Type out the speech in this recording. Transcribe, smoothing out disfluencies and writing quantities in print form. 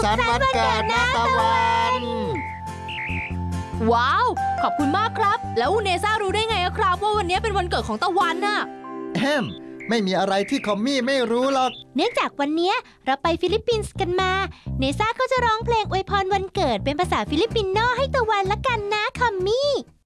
ฉันวันเกิดนะตะวันว้าวขอบคุณมากครับแล้วอูเนซ่ารู้ได้ไงครับว่าวันนี้เป็นวันเกิดของตะวันน่ะไม่มีอะไรที่คอมมี่ไม่รู้หรอกเนื่องจากวันนี้เราไปฟิลิปปินส์กันมาเนซ่าก็จะร้องเพลงอวยพรวันเกิดเป็นภาษาฟิลิปปินโนให้ตะวันละกันนะคอมมี่